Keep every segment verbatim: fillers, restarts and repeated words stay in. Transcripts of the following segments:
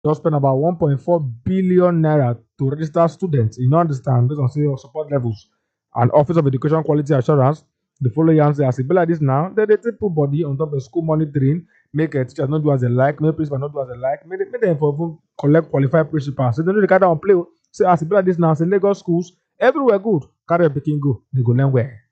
Just spend about one point four billion naira to register students. You know, understand based on say your support levels and Office of Education Quality Assurance. The following answer as it be like this now. They they take put body on top of school monitoring, make a teacher not do as they like, make principal not do as they like, make, make them for even collect qualified principals. So they don't carry on play. Say as it be like this now, say Lagos schools everywhere good. Carry a picking go, they go learn where.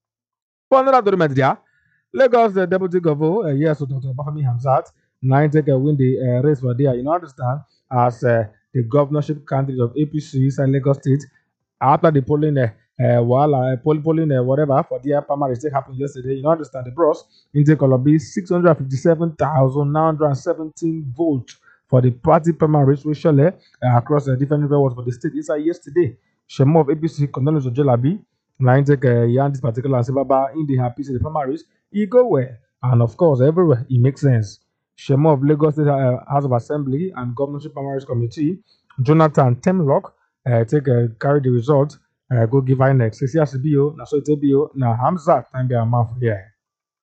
For another document there, Lagos uh, Deputy Governor, uh, yes, so Doctor Bafemi Hamzat, nine take a win the uh, race for there. You know, understand, as uh, the governorship candidate of A P C in Lagos State after the polling, uh, uh, while uh, poll, polling, uh, whatever, for the primary state happened yesterday. You know, understand, the bros intake will be six hundred fifty-seven thousand nine hundred seventeen votes for the party primaries, which shall uh, across the different areas for the state. Inside yesterday, Shemo of A P C, Cornelius Ojelabi, nine take uh, yarn this particular and say, Baba, in the happy the primaries, he go where? And of course, everywhere, it makes sense. Shemo of Lagos State uh, House of Assembly and Governorship Primaries Committee, Jonathan Temlock, uh, take uh, carry the result, uh, go give I N E C. C C B O, na so it be o, na Hamzat, time be a man for here.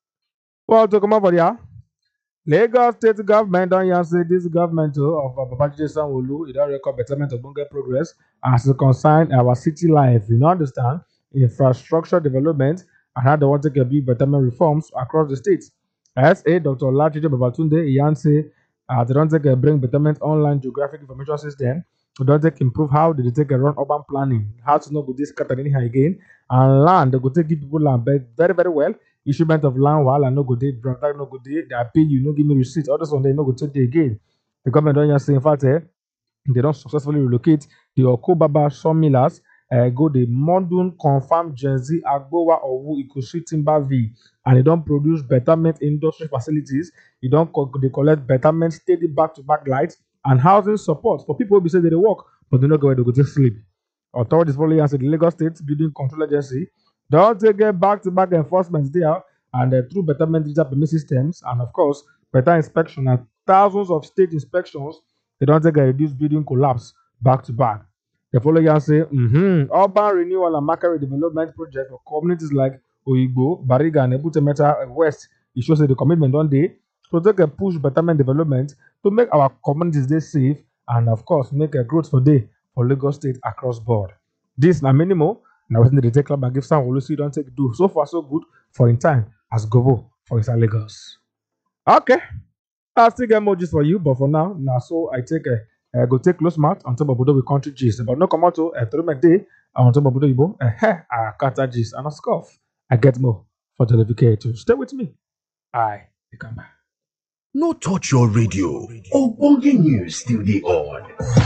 Well, to come over here, Lagos State government don yarn say dis government oh, of uh, Babajide Sanwo-Olu e don record betterment ogbonge progress as e concern our city life. You know, understand infrastructure development and how they want to take big betterment reforms across the state. S A Doctor Olajide Babatunde e yarn say uh, they don take uh, bring betterment online geographic information system. We don take improve how they dey take uh, run urban planning, how to no go dey scattered anyhow again, and land they go take give people land but very very well. Issuement of land while I no go dey, draft no go dey, they pay you, no give me receipt. All this one they no go take dey again. The government don't just say in fact eh, they don't successfully relocate the Okobaba sawmillers, uh, go the Modern confirmed Gen Z Agbowa Owu Ikoshi Timberville, and they don't produce betterment industry facilities. They don't co- they collect betterment steady back to back lights and housing support for people who be say they dey work, but they no go where they go to sleep. Authorities following answer the Lagos State Building Control Agency don't take get back to back enforcement there and uh, through betterment digital permit systems and of course better inspection and thousands of state inspections they don't take a reduced building collapse back to back. The following year say, mm-hmm, urban renewal and market redevelopment project for communities like Oyigbo, Bariga, and Ebute Meta West. It shows that the commitment on day to take a push betterment development to make our communities dey safe and of course make a growth for day for Lagos State across board. This na minimal. Now wetin dey take club and give Sanwo-Olu say don take do so far so good for in time as Govo for inside Lagos. Okay. I still get more gist for you, but for now, now so I take a uh, go take close mouth on top of Budo with country gist. But no come out to a through my day on top of Budo Ibo, a hair, a kata gist, and a scoff. I get more for the V K to stay with me. I come back. No touch your radio. Ogbonge news still dey on.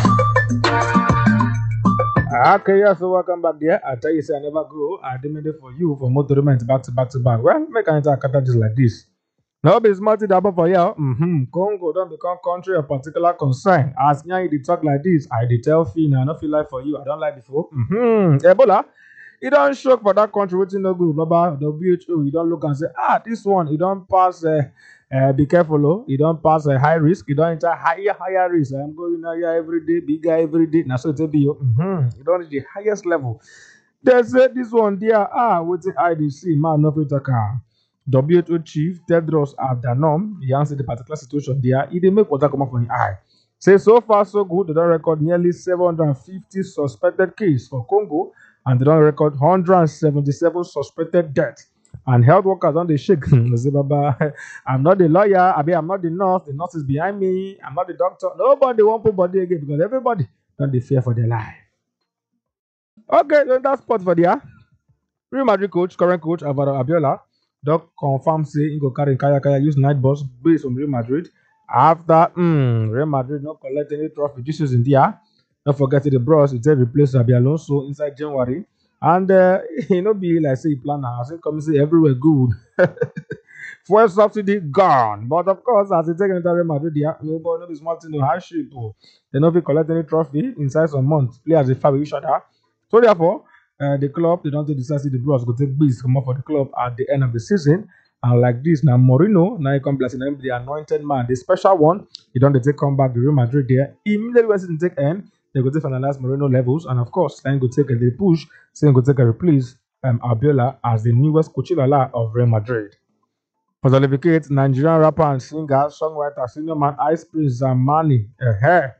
Okay, yeah, so welcome back there. I tell you, say I never go. I demand it for you for motorment back to back to back. Well, make an enter a kata gist like this. Now, be smarty double for you. Mm-hmm. Congo don't become country of particular concern. As Nyanyi dey talk like this, I dey tell Fina, I no feel like for you. I don't like before. Mm-hmm. Ebola, e don shock for that country. Wetin no good, Baba. W H O, you don't look and say, ah, this one, e don pass. Uh, uh, be careful, oh. E don pass a uh, high risk. E don enter higher, higher risk. I'm going higher every day, bigger every day. Now, so it be you. Mm-hmm. E don reach the highest level. They say this one there, ah, wetin I dey see, man, no fit talk am. W H O chief Tedros Adhanom he answered the particular situation there. He dey make water come up from him eye. Say so far so good, they don record nearly seven hundred fifty suspected cases for Congo, and they don record one hundred seventy-seven suspected deaths. And health workers don dey shake. Say, Baba, I'm not the lawyer. I mean, I'm not the nurse. The nurse is behind me. I'm not the doctor. Nobody wan put body again because everybody don dey fear for their life. Okay, then that's spot for there. Real Madrid coach, current coach Alvaro Abiola, don confirm say he go carry kaya kaya use night bus based on Real Madrid after mm, Real Madrid no collect any trophy this season there. Don't forget the bros, he take replace Xabi Alonso inside January. And uh, e no be like say he plan am, as he come say everywhere good. Fuel subsidy gone. But of course, as he take enter Real Madrid there, no boy no be small thing no hardship. Oh. They no fit collect any trophy inside some months. Players dey fight with each other. So therefore, uh, the club they don't take decide say the bros go take beats come up for the club at the end of the season. And like this, now Mourinho, now he come blessing him, the anointed man, the special one. He don't take come back to Real Madrid there. Immediately when season take end, they go to finalize Mourinho levels, and of course, then go take a the push, saying go take a replace um Abiola as the newest coach of Real Madrid. Ozalificate, Nigerian rapper and singer, songwriter, senior man Ice Prince Zamani. Uh,